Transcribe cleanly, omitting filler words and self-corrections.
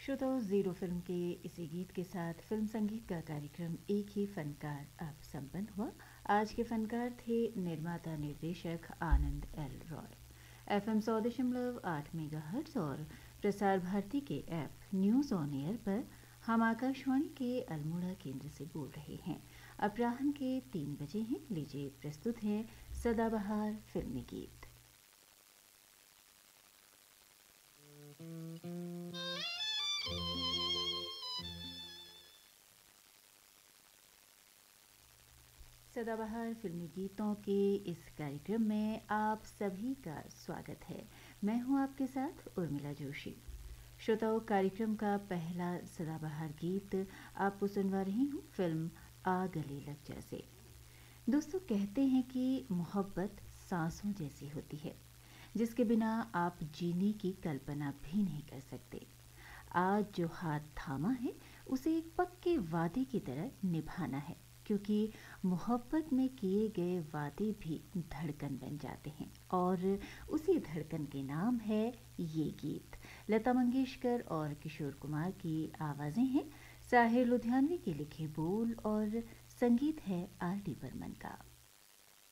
श्रोताओं, zero film के इसी गीत के साथ फिल्म संगीत का कार्यक्रम एक ही फनकार अब संपन्न हुआ। आज के फनकार थे निर्माता निर्देशक आनंद एल रॉय। एफएम 100.8 मेगाहर्ट्ज और प्रसार भारती के ऐप न्यूज़ ऑन एयर पर हम आकाशवाणी के अल्मोड़ा केंद्र से बोल रहे हैं। अपराह्न के 3 बजे हैं। लीजिए प्रस्तुत है सदाबहार फिल्मी गीत। सदाबहार फिल्मी गीतों के इस कार्यक्रम में आप सभी का स्वागत है। मैं हूं आपके साथ उर्मिला जोशी। श्रोताओं, कार्यक्रम का पहला सदाबहार गीत आपको सुनवा रही हूं फिल्म आ गले लग जा से। दोस्तों, कहते हैं कि मोहब्बत सांसों जैसी होती है, जिसके बिना आप जीने की कल्पना भी नहीं कर सकते। आज जो हाथ थामा है उसे एक पक्के वादे की तरह निभाना है, क्योंकि मोहब्बत में किए गए वादे भी धड़कन बन जाते हैं और उसी धड़कन के नाम है ये गीत। लता मंगेशकर और किशोर कुमार की आवाज़ें हैं, साहिर लुधियानवी के लिखे बोल और संगीत है आर डी बर्मन का।